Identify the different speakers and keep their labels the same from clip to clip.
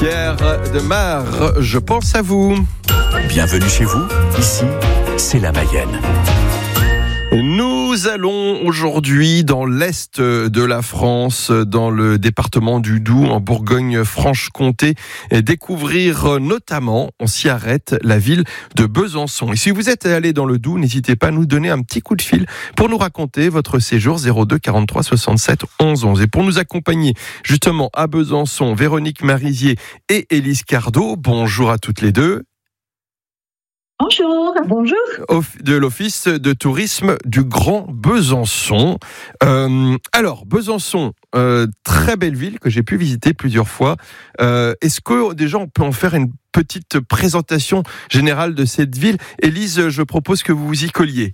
Speaker 1: Pierre Demar, je pense à vous.
Speaker 2: Bienvenue chez vous, ici, c'est la Mayenne.
Speaker 1: Nous allons aujourd'hui dans l'est de la France, dans le département du Doubs, en Bourgogne-Franche-Comté, et découvrir notamment, on s'y arrête, la ville de Besançon. Et si vous êtes allé dans le Doubs, n'hésitez pas à nous donner un petit coup de fil pour nous raconter votre séjour 02 43 67 11 11. Et pour nous accompagner justement à Besançon, Véronique Marizier et Élise Cardot, bonjour à toutes les deux.
Speaker 3: Bonjour.
Speaker 1: De l'Office de tourisme du Grand Besançon. Alors, Besançon, très belle ville que j'ai pu visiter plusieurs fois. Est-ce que déjà on peut en faire une petite présentation générale de cette ville ? Élise, je propose que vous vous y colliez.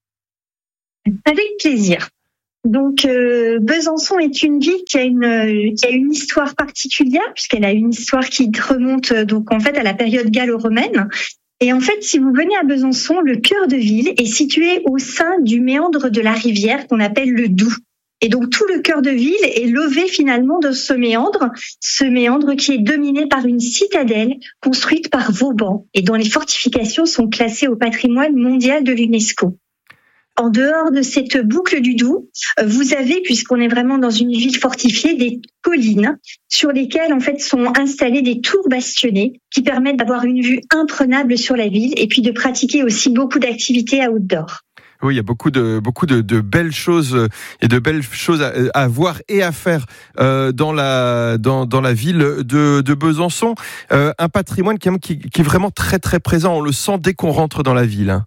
Speaker 3: Avec plaisir. Donc, Besançon est une ville qui a une histoire particulière, puisqu'elle a une histoire qui remonte donc en fait à la période gallo-romaine. Et en fait, si vous venez à Besançon, le cœur de ville est situé au sein du méandre de la rivière qu'on appelle le Doubs. Et donc, tout le cœur de ville est levé finalement de ce méandre qui est dominé par une citadelle construite par Vauban et dont les fortifications sont classées au patrimoine mondial de l'UNESCO. En dehors de cette boucle du Doubs, vous avez, puisqu'on est vraiment dans une ville fortifiée, des collines sur lesquelles en fait sont installées des tours bastionnées qui permettent d'avoir une vue imprenable sur la ville et puis de pratiquer aussi beaucoup d'activités outdoor.
Speaker 1: Oui, il y a beaucoup de belles choses et de belles choses à voir et à faire dans la ville de Besançon. Un patrimoine qui est vraiment très très présent. On le sent dès qu'on rentre dans la ville.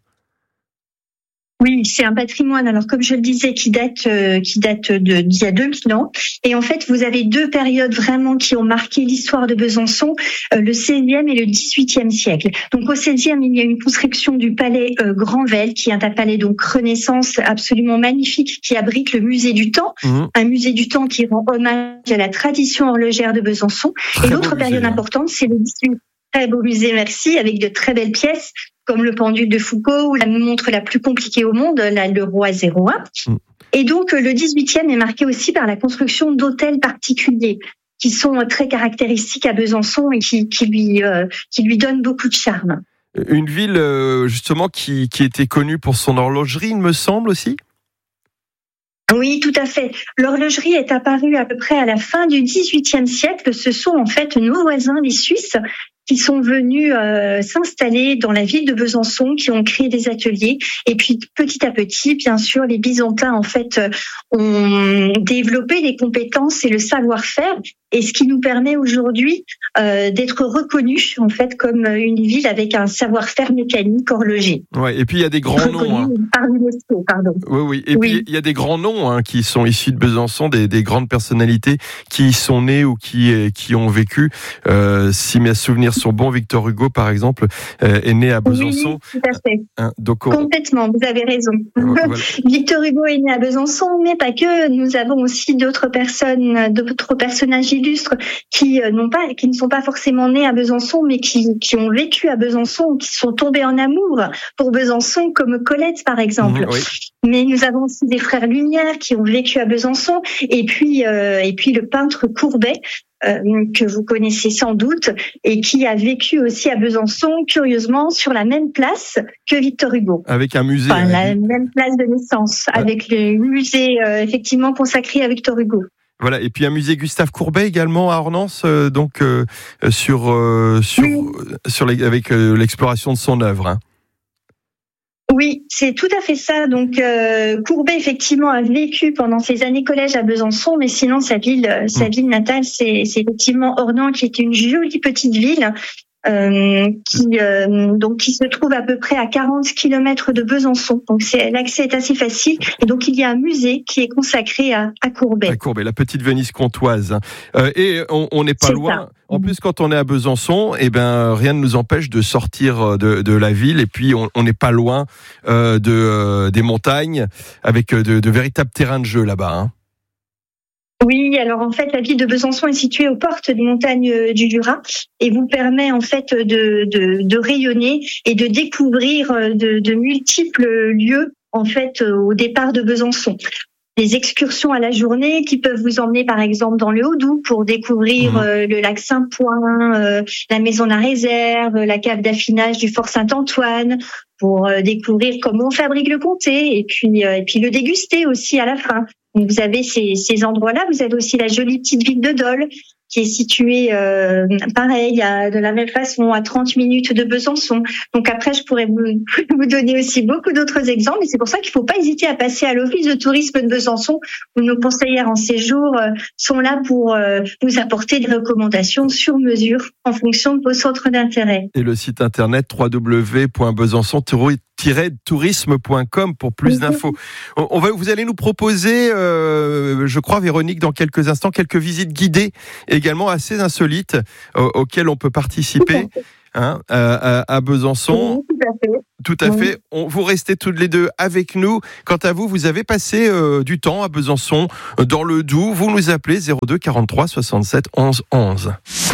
Speaker 3: Oui, c'est un patrimoine, alors comme je le disais, qui date d'il y a 2000 ans. Et en fait, vous avez deux périodes vraiment qui ont marqué l'histoire de Besançon, le 16e et le 18e siècle. Donc au 16e, il y a une construction du palais Granvelle, qui est un palais donc Renaissance absolument magnifique, qui abrite le musée du temps, un musée du temps qui rend hommage à la tradition horlogère de Besançon. Et l'autre période importante, c'est le 18e. Très beau musée, merci, avec de très belles pièces, comme le pendule de Foucault ou la montre la plus compliquée au monde, le Roi 01. Et donc, le 18e est marqué aussi par la construction d'hôtels particuliers qui sont très caractéristiques à Besançon et qui lui donnent beaucoup de charme.
Speaker 1: Une ville, justement, qui était connue pour son horlogerie, il me semble aussi ?
Speaker 3: Oui, tout à fait. L'horlogerie est apparue à peu près à la fin du XVIIIe siècle. Ce sont en fait nos voisins, les Suisses, qui sont venus s'installer dans la ville de Besançon, qui ont créé des ateliers. Et puis petit à petit, bien sûr, les Byzantins en fait ont développé les compétences et le savoir-faire, et ce qui nous permet aujourd'hui d'être reconnus en fait comme une ville avec un savoir-faire mécanique horloger.
Speaker 1: Ouais. Et puis il y a des grands noms.
Speaker 3: Par l'UNESCO, pardon.
Speaker 1: Oui. Et puis il y a des grands noms qui sont issus de Besançon, des grandes personnalités qui y sont nées ou qui ont vécu. Si mes souvenirs sont bons, Victor Hugo, par exemple, est né à Besançon.
Speaker 3: Oui, tout à fait.
Speaker 1: Donc
Speaker 3: complètement, vous avez raison. Voilà. Victor Hugo est né à Besançon, mais pas que. Nous avons aussi d'autres personnages illustres qui ne sont pas forcément nés à Besançon, mais qui ont vécu à Besançon, qui sont tombés en amour pour Besançon, comme Colette, par exemple.
Speaker 1: Oui.
Speaker 3: Mais nous avons aussi des frères Lumière qui ont vécu à Besançon, et puis le peintre Courbet, que vous connaissez sans doute, et qui a vécu aussi à Besançon, curieusement, sur la même place que Victor Hugo.
Speaker 1: Avec un musée.
Speaker 3: Enfin, la même place de naissance, avec le musée effectivement consacré à Victor Hugo.
Speaker 1: Voilà, et puis un musée Gustave Courbet également à Ornans, avec l'exploration de son œuvre.
Speaker 3: Oui, c'est tout à fait ça. Donc Courbet effectivement a vécu pendant ses années collège à Besançon, mais sinon sa ville natale, c'est effectivement Ornans, qui est une jolie petite ville qui se trouve à peu près à 40 km de Besançon. Donc l'accès est assez facile, et donc il y a un musée qui est consacré à Courbet.
Speaker 1: À Courbet, la petite Venise comtoise. Et on n'est pas loin. Ça. En plus, quand on est à Besançon, rien ne nous empêche de sortir de la ville, et puis on n'est pas loin des montagnes, avec de véritables terrains de jeu là-bas.
Speaker 3: Oui, alors en fait, la ville de Besançon est située aux portes des montagnes du Jura et vous permet en fait de rayonner et de découvrir de multiples lieux en fait au départ de Besançon. des excursions à la journée qui peuvent vous emmener par exemple dans le Haut-Doubs pour découvrir le lac Saint-Point, la maison de la réserve, la cave d'affinage du Fort Saint-Antoine, pour découvrir comment on fabrique le comté et puis le déguster aussi à la fin. Donc vous avez ces endroits-là. Vous avez aussi la jolie petite ville de Dole qui est située pareil, de la même façon, à 30 minutes de Besançon. Donc après, je pourrais vous donner aussi beaucoup d'autres exemples. Et c'est pour ça qu'il ne faut pas hésiter à passer à l'Office de tourisme de Besançon, où nos conseillères en séjour sont là pour vous apporter des recommandations sur mesure en fonction de vos centres d'intérêt.
Speaker 1: Et le site internet www.besançon-tourisme.com pour plus d'infos. Vous allez nous proposer, je crois, Véronique, dans quelques instants, quelques visites guidées également assez insolites auxquelles on peut participer à Besançon.
Speaker 3: Oui,
Speaker 1: tout à fait. Vous restez toutes les deux avec nous. Quant à vous, vous avez passé du temps à Besançon, dans le Doubs. Vous nous appelez 02 43 67 11 11.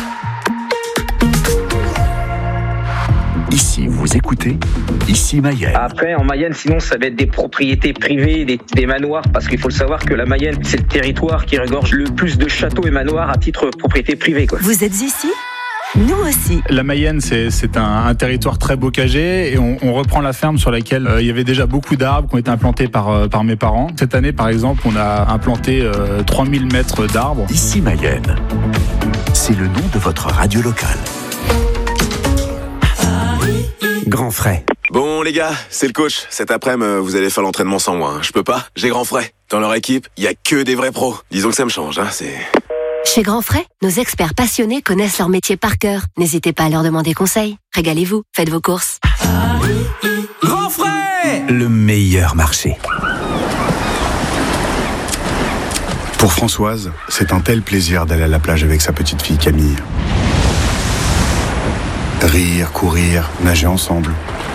Speaker 2: Ici, vous écoutez, ici Mayenne.
Speaker 4: Après, en Mayenne, sinon, ça va être des propriétés privées, des manoirs, parce qu'il faut le savoir que la Mayenne, c'est le territoire qui regorge le plus de châteaux et manoirs à titre propriété privée, quoi.
Speaker 5: Vous êtes ici ? Nous aussi.
Speaker 6: La Mayenne, c'est un territoire très bocager et on reprend la ferme sur laquelle il y avait déjà beaucoup d'arbres qui ont été implantés par mes parents. Cette année, par exemple, on a implanté 3000 mètres d'arbres.
Speaker 2: Ici Mayenne, c'est le nom de votre radio locale. Grand frais.
Speaker 7: Bon les gars, c'est le coach. Cet après-midi, vous allez faire l'entraînement sans moi. Je peux pas, j'ai Grand Frais. Dans leur équipe, il y a que des vrais pros. Disons que ça me change, c'est...
Speaker 5: Chez Grand Frais, nos experts passionnés connaissent leur métier par cœur. N'hésitez pas à leur demander conseil. Régalez-vous, faites vos courses.
Speaker 2: Grand frais, le meilleur marché.
Speaker 8: Pour Françoise, c'est un tel plaisir d'aller à la plage avec sa petite fille Camille. Rire, courir, nager ensemble.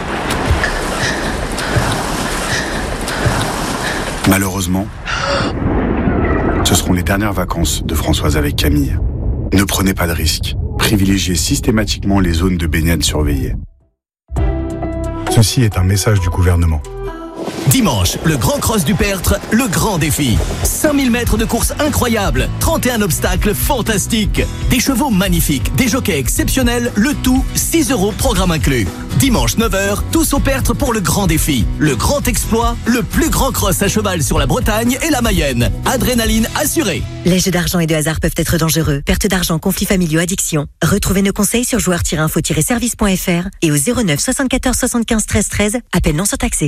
Speaker 8: Malheureusement, ce seront les dernières vacances de Françoise avec Camille. Ne prenez pas de risques. Privilégiez systématiquement les zones de baignade surveillées. Ceci est un message du gouvernement.
Speaker 9: Dimanche, le Grand Cross du Pertre, le grand défi. 5000 mètres de course incroyable, 31 obstacles fantastiques, des chevaux magnifiques, des jockeys exceptionnels, le tout 6 € programme inclus. Dimanche 9h, tous au Pertre pour le grand défi. Le grand exploit, le plus grand cross à cheval sur la Bretagne et la Mayenne. Adrénaline assurée.
Speaker 5: Les jeux d'argent et de hasard peuvent être dangereux. Perte d'argent, conflits familiaux, addiction. Retrouvez nos conseils sur joueurs-info-service.fr et au 09 74 75 13 13. Appel non surtaxé.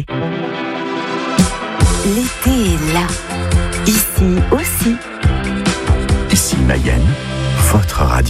Speaker 5: L'été est là. Ici aussi.
Speaker 2: Ici Mayenne, votre radio.